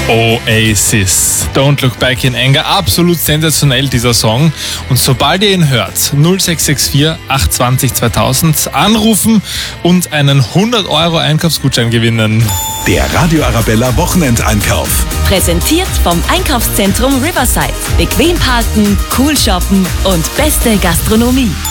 Oasis. Don't Look Back in Anger. Absolut sensationell, dieser Song. Und sobald ihr ihn hört, 0664 820 2000 anrufen und einen 100 € Einkaufsgutschein gewinnen. Der Radio Arabella Wochenendeinkauf. Präsentiert vom Einkaufszentrum Riverside. Bequem parken, cool shoppen und beste Gastronomie.